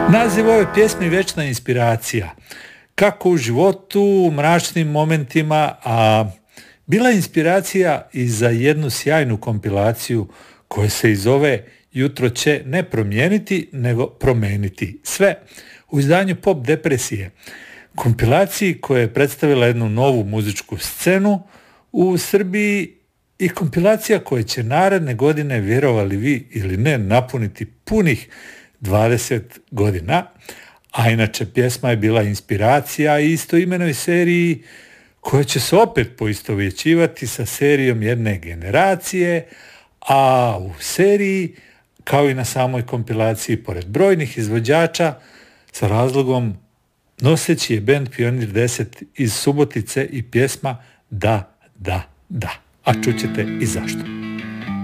Naziv ove pjesme Vječna inspiracija. Kako u životu, u mračnim momentima, a bila je inspiracija i za jednu sjajnu kompilaciju koja se i zove Jutro će ne promijeniti, nego promeniti sve. U izdanju Pop depresije. Kompilaciji koja je predstavila jednu novu muzičku scenu u Srbiji i kompilacija koja će naredne godine, vjerovali vi ili ne, napuniti punih 20 godina, a inače pjesma je bila inspiracija istoimenoj seriji koja će se opet poistovjećivati sa serijom jedne generacije, a u seriji, kao i na samoj kompilaciji, pored brojnih izvođača, sa razlogom noseći je bend Pionir 10 iz Subotice i pjesma Da, da, da. A čućete i zašto.